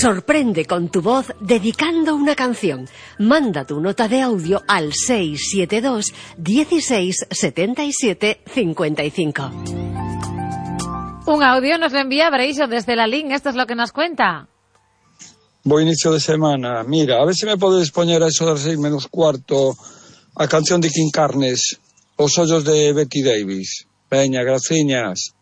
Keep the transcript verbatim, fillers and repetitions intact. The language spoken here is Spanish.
Sorprende con tu voz dedicando una canción. Manda tu nota de audio al seis siete dos, dieciséis, setenta y siete, cincuenta y cinco. Un audio nos lo envía Breixo desde la Link. Esto es lo que nos cuenta. Buen inicio de semana. Mira, a ver si me podes poñer a eso das seis menos cuarto a canción de King Carnes, Os ollos de Betty Davis. Veña, graciñas.